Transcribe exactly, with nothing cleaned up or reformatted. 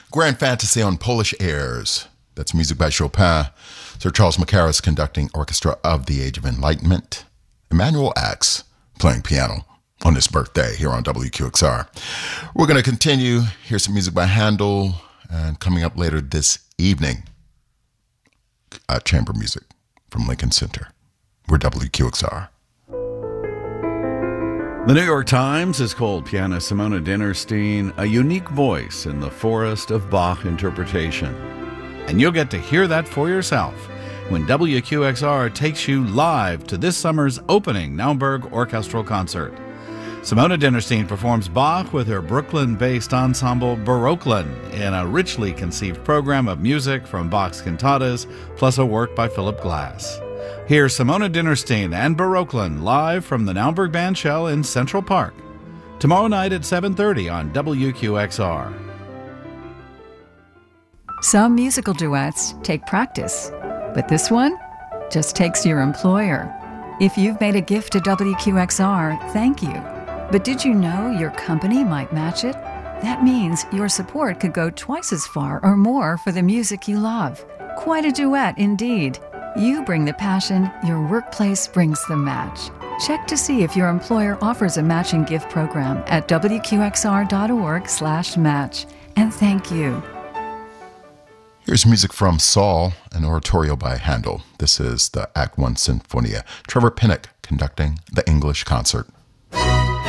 Grand Fantasy on Polish Airs. That's music by Chopin. Sir Charles Mackerras conducting Orchestra of the Age of Enlightenment. Emanuel Ax playing piano on his birthday here on W Q X R. We're going to continue. Here's some music by Handel. And coming up later this evening, uh, chamber music from Lincoln Center. We're W Q X R. The New York Times has called pianist Simona Dinnerstein a unique voice in the forest of Bach interpretation. And you'll get to hear that for yourself when W Q X R takes you live to this summer's opening Naumburg Orchestral Concert. Simona Dinnerstein performs Bach with her Brooklyn-based ensemble Baroqueland in a richly conceived program of music from Bach's cantatas, plus a work by Philip Glass. Hear Simona Dinnerstein and Baroqueland live from the Naumburg Bandshell in Central Park tomorrow night at seven thirty on W Q X R. Some musical duets take practice, but this one just takes your employer. If you've made a gift to W Q X R, thank you. But did you know your company might match it? That means your support could go twice as far or more for the music you love. Quite a duet indeed. You bring the passion, your workplace brings the match. Check to see if your employer offers a matching gift program at W Q X R dot org slash match. And thank you. Here's music from Saul, an oratorio by Handel. This is the Act One Sinfonia. Trevor Pinnock conducting the English concert.